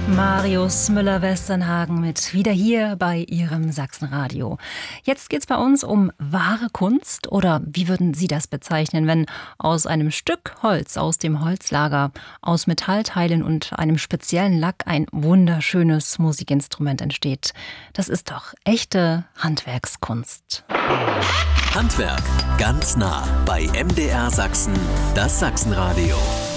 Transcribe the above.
Marius Müller-Westernhagen mit Wieder hier bei Ihrem Sachsenradio. Jetzt geht's bei uns um wahre Kunst, oder wie würden Sie das bezeichnen, wenn aus einem Stück Holz aus dem Holzlager, aus Metallteilen und einem speziellen Lack ein wunderschönes Musikinstrument entsteht? Das ist doch echte Handwerkskunst. Handwerk ganz nah bei MDR Sachsen, das Sachsenradio.